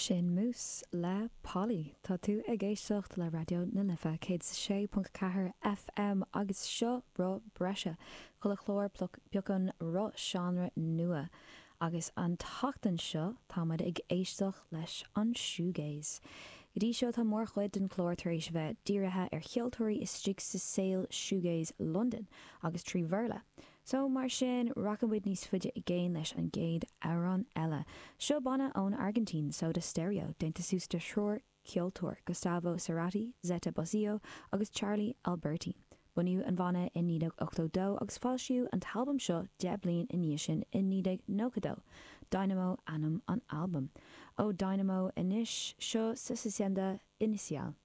Sin mús le Polly tá tú ag géisteacht le radio na Lifa 106.4 FM agus seo ro breise chula chlór beagán ro seanra nua agus an tachtan seo táid ag éisteach leis an shoegaze. Dí seo tá mór chuid den chlór tar éis bheith díirithe ar cheoltóirí is stig sa saoil shoegaze London agus trí bhirle. So mar sin rachanmuid níos fuide I géin leis an géad áran eile. Seo banna ón Argentín Soda Stereo dénta sús de Shror Ceoltóir Gustavo Cerati, Zeta Bosio agus Charlie Alberti. Buniu an bhanna in 1982 agus fáilsiú an talbam seo 10 bliain in níos sin in 1992. Dynamo anam an album. Ó Dynamo inis seo sa sienda inicial.